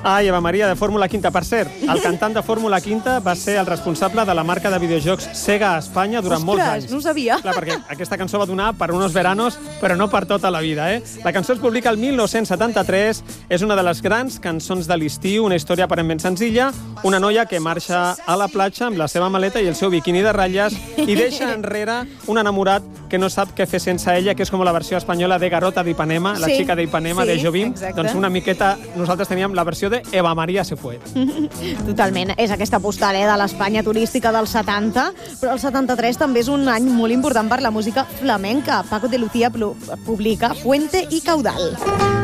Ai, Eva Maria, de Fórmula Quinta. Per cert, el cantant de Fórmula Quinta va ser el responsable de la marca de videojocs Sega a Espanya durant molts anys. No ho sabia. Clar, perquè aquesta cançó va donar per unos veranos, però no per tota la vida, eh? La cançó es publica el 1973, és una de les grans cançons de l'estiu, una història aparentment senzilla, una noia que marxa a la platja amb la seva maleta i el seu biquini de ratlles i deixa enrere un enamorat que no sap què fer sense ella, que és com la versió espanyola de Garota d'Ipanema, la xica d'Ipanema, de Jobim. Doncs una miqueta, nosaltres teníem la versió de Eva Maria se fue. Totalment. És aquesta postal de l'Espanya turística dels 70, però el 73 també és un any molt important per la música flamenca. Paco de Lucía publica Puente y Caudal.